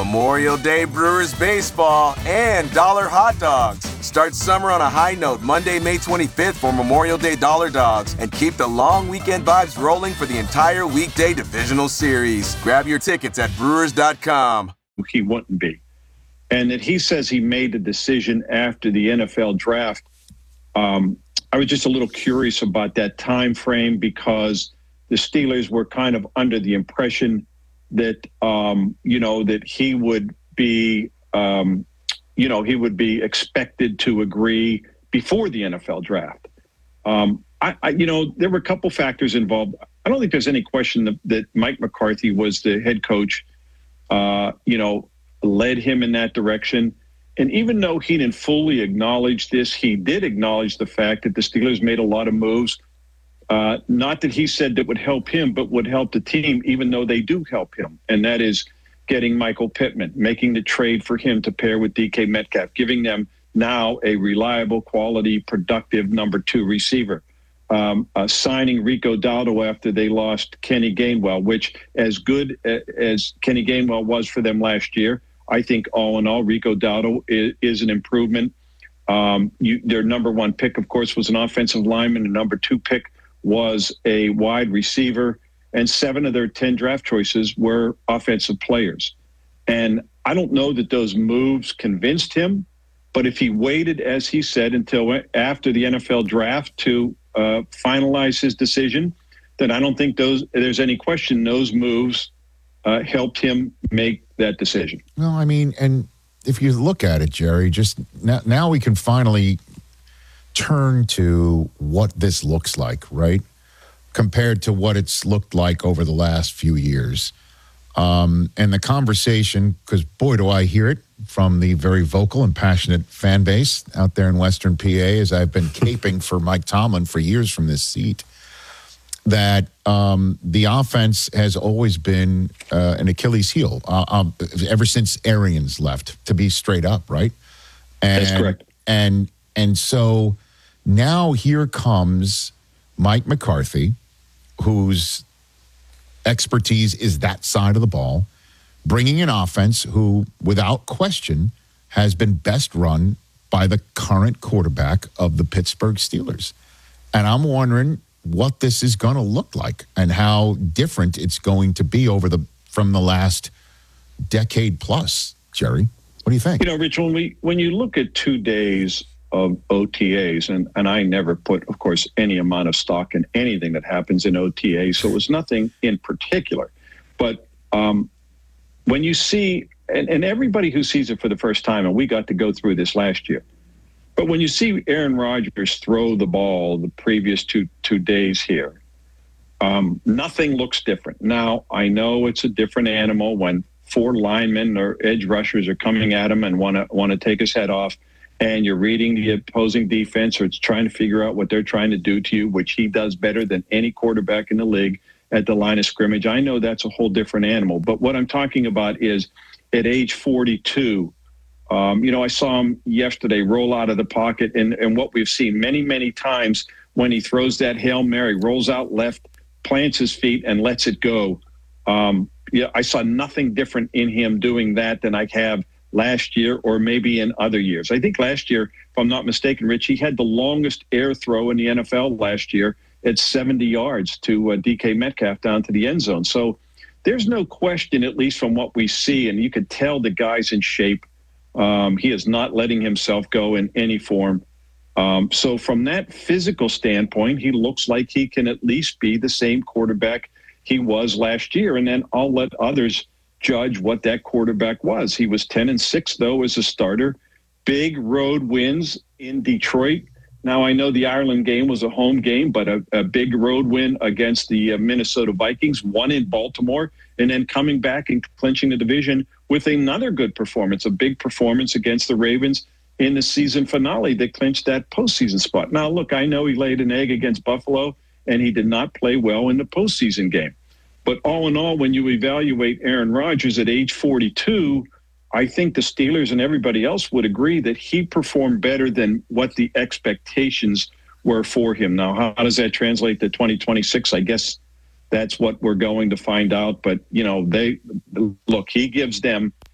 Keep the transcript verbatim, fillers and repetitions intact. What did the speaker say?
Memorial Day Brewers baseball and dollar hot dogs. Start summer on a high note Monday, May twenty-fifth for Memorial Day Dollar Dogs and keep the long weekend vibes rolling for the entire weekday divisional series. Grab your tickets at brewers dot com. He wouldn't be. And that he says he made the decision after the N F L draft. Um, I was just a little curious about that time frame because the Steelers were kind of under the impression that, um, you know, that he would be, um, you know, he would be expected to agree before the N F L draft. Um, I, I, you know, there were a couple factors involved. I don't think there's any question that, that Mike McCarthy was the head coach, uh, you know, led him in that direction. And even though he didn't fully acknowledge this, he did acknowledge the fact that the Steelers made a lot of moves. Uh, not that he said that would help him, but would help the team, even though they do help him. And that is getting Michael Pittman, making the trade for him to pair with D K Metcalf, giving them now a reliable, quality, productive number two receiver. Um, uh, signing Rico Dowdle after they lost Kenny Gainwell, which as good as Kenny Gainwell was for them last year, I think all in all, Rico Dowdle is, is an improvement. Um, you, their number one pick, of course, was an offensive lineman. The number two pick was a wide receiver, and seven of their ten draft choices were offensive players. And I don't know that those moves convinced him, but if he waited, as he said, until after the N F L draft to uh, finalize his decision, then I don't think those there's any question those moves uh, helped him make that decision. Well, I mean, and if you look at it, Jerry, just now, now we can finally turn to what this looks like, right? Compared to what it's looked like over the last few years. Um, and the conversation, because boy, do I hear it from the very vocal and passionate fan base out there in Western P A, as I've been caping for Mike Tomlin for years from this seat, that um, the offense has always been uh, an Achilles heel uh, um, ever since Arians left, to be straight up, right? And, That's correct. And, and so now here comes Mike McCarthy, whose expertise is that side of the ball, bringing an offense who, without question, has been best run by the current quarterback of the Pittsburgh Steelers. And I'm wondering what this is going to look like and how different it's going to be over the from the last decade plus. Jerry, what do you think? You know, Rich, when we when you look at two days of O T As, and, and I never put, of course, any amount of stock in anything that happens in O T As, so it was nothing in particular. But um, when you see, and, and everybody who sees it for the first time, and we got to go through this last year, but when you see Aaron Rodgers throw the ball the previous two two days here, um, nothing looks different. Now, I know it's a different animal when four linemen or edge rushers are coming at him and want to want to take his head off, and you're reading the opposing defense, or it's trying to figure out what they're trying to do to you, which he does better than any quarterback in the league at the line of scrimmage. I know that's a whole different animal. But what I'm talking about is at age forty-two, Um, you know, I saw him yesterday roll out of the pocket, and, and what we've seen many, many times when he throws that Hail Mary, rolls out left, plants his feet, and lets it go. Um, yeah, I saw nothing different in him doing that than I have last year or maybe in other years. I think last year, if I'm not mistaken, Rich, he had the longest air throw in the N F L last year at seventy yards to uh, D K Metcalf down to the end zone. So there's no question, at least from what we see, and you could tell the guy's in shape. Um, he is not letting himself go in any form. Um, so from that physical standpoint, he looks like he can at least be the same quarterback he was last year. And then I'll let others judge what that quarterback was. He was ten and six, though, as a starter. Big road wins in Detroit. Now, I know the Ireland game was a home game, but a, a big road win against the uh, Minnesota Vikings, one in Baltimore, and then coming back and clinching the division with another good performance, a big performance against the Ravens in the season finale that clinched that postseason spot. Now, look, I know he laid an egg against Buffalo, and he did not play well in the postseason game. But all in all, when you evaluate Aaron Rodgers at age forty-two, I think the Steelers and everybody else would agree that he performed better than what the expectations were for him. Now, how, how does that translate to twenty twenty-six? I guess that's what we're going to find out. But, you know, they look, he gives them